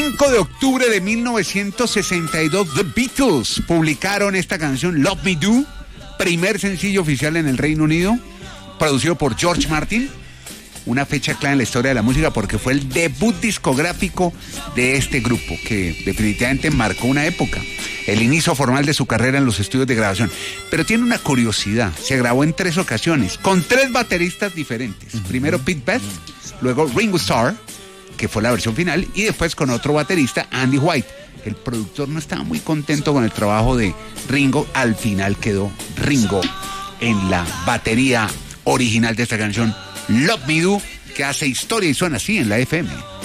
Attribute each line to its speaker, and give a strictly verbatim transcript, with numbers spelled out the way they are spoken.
Speaker 1: cinco de octubre de mil novecientos sesenta y dos, The Beatles publicaron esta canción, Love Me Do, primer sencillo oficial en el Reino Unido, producido por George Martin. Una fecha clave en la historia de la música porque fue el debut discográfico de este grupo, que definitivamente marcó una época, el inicio formal de su carrera en los estudios de grabación. Pero tiene una curiosidad, se grabó en tres ocasiones, con tres bateristas diferentes. Primero Pete Best, luego Ringo Starr, que fue la versión final, y después con otro baterista, Andy White. El productor no estaba muy contento con el trabajo de Ringo, al final quedó Ringo en la batería original de esta canción, Love Me Do, que hace historia y suena así en la F M.